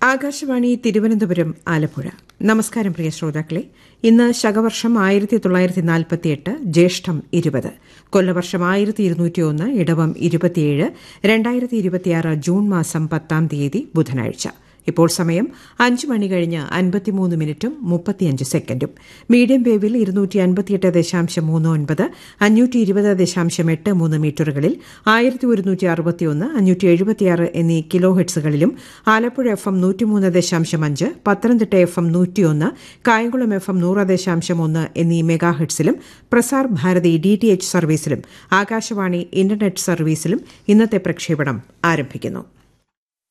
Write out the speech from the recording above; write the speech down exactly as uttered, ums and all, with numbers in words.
ആകാശവാണി തിരുവനന്തപുരം ആലപ്പുഴ. നമസ്കാരം പ്രിയ ശ്രോതാക്കളെ. ഇന്ന് ശകവർഷം ആയിരത്തി തൊള്ളായിരത്തി നാൽപ്പത്തിയെട്ട് ജ്യേഷ്ഠം ഇരുപത്, കൊല്ലവർഷം ആയിരത്തി ഇരുന്നൂറ്റി ഒന്ന്, ഇടവം ഇരുപത്തിയേഴ്, രണ്ടായിരത്തി ഇരുപത്തിയാറ് ജൂൺ മാസം പത്താം തീയതി ബുധനാഴ്ച. ഇപ്പോൾ സമയം അഞ്ച് മണി കഴിഞ്ഞ് അൻപത്തിമൂന്ന് മിനിറ്റും മുപ്പത്തിയഞ്ച് സെക്കൻഡും. മീഡിയം വേവിൽ ഇരുന്നൂറ്റി അൻപത്തിയെട്ട് ദശാംശം മൂന്ന് ഒൻപത്, അഞ്ഞൂറ്റി ഇരുപത് ദശാംശം എട്ട് മൂന്ന് മീറ്ററുകളിൽ, ആയിരത്തി ഒരുന്നൂറ്റി അറുപത്തിയൊന്ന്, അഞ്ഞൂറ്റി എഴുപത്തിയാറ് എന്നീ കിലോ ഹെഡ്സുകളിലും, ആലപ്പുഴ എഫ് എം നൂറ്റിമൂന്ന് ദശാംശം അഞ്ച്, പത്തനംതിട്ട എഫ് എം നൂറ്റിയൊന്ന്, കായംകുളം എഫ് എം നൂറ് ദശാംശം ഒന്ന് എന്നീ mega ഹെഡ്സിലും, Prasar Bharati D T H സർവീസിലും, Akashvani internet സർവീസിലും ഇന്നത്തെ പ്രക്ഷേപണം ആരംഭിക്കുന്നു.